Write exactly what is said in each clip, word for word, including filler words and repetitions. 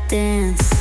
dance.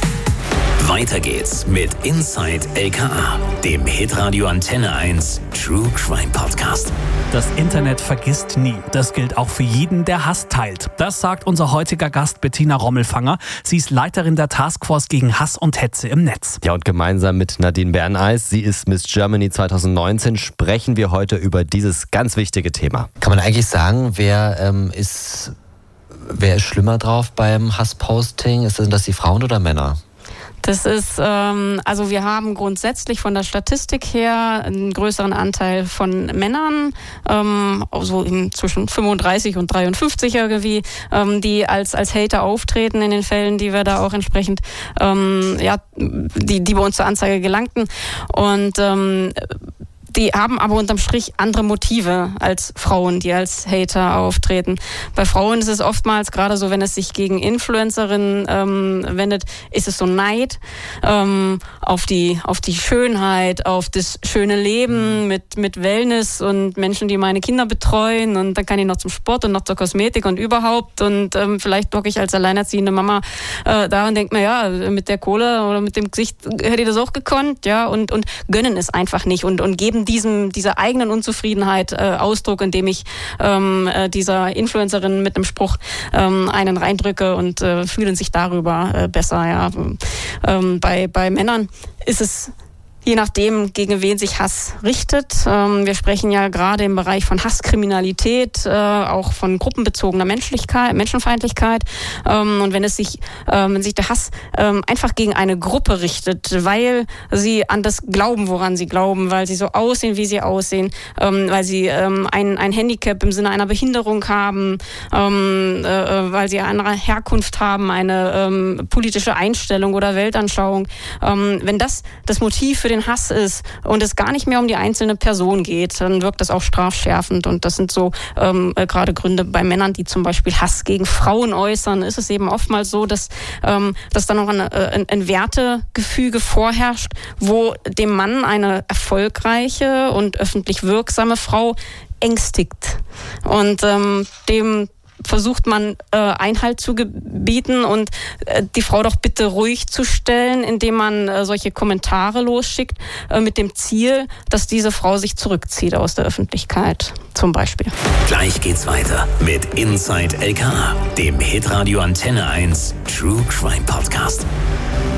Weiter geht's mit Inside L K A, dem Hitradio Antenne eins True Crime Podcast. Das Internet vergisst nie. Das gilt auch für jeden, der Hass teilt. Das sagt unser heutiger Gast Bettina Rommelfanger. Sie ist Leiterin der Taskforce gegen Hass und Hetze im Netz. Ja, und gemeinsam mit Nadine Berneis, sie ist Miss Germany zwanzig neunzehn, sprechen wir heute über dieses ganz wichtige Thema. Kann man eigentlich sagen, wer ähm, ist, wer ist schlimmer drauf beim Hassposting? Sind das die Frauen oder Männer? Das ist, ähm, also wir haben grundsätzlich von der Statistik her einen größeren Anteil von Männern, ähm, so in zwischen fünfunddreißig und dreiundfünfzig irgendwie, ähm, die als als Hater auftreten in den Fällen, die wir da auch entsprechend, ähm, ja, die die bei uns zur Anzeige gelangten. Und ähm, die haben aber unterm Strich andere Motive als Frauen, die als Hater auftreten. Bei Frauen ist es oftmals, gerade so, wenn es sich gegen Influencerinnen ähm, wendet, ist es so Neid ähm, auf die auf die Schönheit, auf das schöne Leben mit mit Wellness und Menschen, die meine Kinder betreuen, und dann kann ich noch zum Sport und noch zur Kosmetik und überhaupt, und ähm, vielleicht docke ich als alleinerziehende Mama äh, da und denke mir, ja, mit der Kohle oder mit dem Gesicht hätte ich das auch gekonnt, ja, und und gönnen es einfach nicht und und geben diesem dieser eigenen Unzufriedenheit äh, Ausdruck, indem ich ähm, äh, dieser Influencerin mit einem Spruch ähm, einen reindrücke und äh, fühlen sich darüber äh, besser. Ja. Ähm, bei, bei Männern ist es je nachdem, gegen wen sich Hass richtet. Ähm, wir sprechen ja gerade im Bereich von Hasskriminalität, äh, auch von gruppenbezogener Menschlichkeit, Menschenfeindlichkeit. Ähm, und wenn es sich, ähm, wenn sich der Hass ähm, einfach gegen eine Gruppe richtet, weil sie an das glauben, woran sie glauben, weil sie so aussehen, wie sie aussehen, ähm, weil sie ähm, ein, ein Handicap im Sinne einer Behinderung haben, ähm, äh, weil sie eine andere Herkunft haben, eine ähm, politische Einstellung oder Weltanschauung. Ähm, wenn das das Motiv für den Hass ist und es gar nicht mehr um die einzelne Person geht, dann wirkt das auch strafschärfend. Und das sind so ähm, äh, gerade Gründe bei Männern, die zum Beispiel Hass gegen Frauen äußern. Ist es eben oftmals so, dass, ähm, dass da noch ein, ein, ein Wertegefüge vorherrscht, wo dem Mann eine erfolgreiche und öffentlich wirksame Frau ängstigt. Und ähm, dem versucht man äh, Einhalt zu gebieten und äh, die Frau doch bitte ruhig zu stellen, indem man äh, solche Kommentare losschickt, äh, mit dem Ziel, dass diese Frau sich zurückzieht aus der Öffentlichkeit, zum Beispiel. Gleich geht's weiter mit Inside L K A, dem Hitradio Antenne eins True Crime Podcast.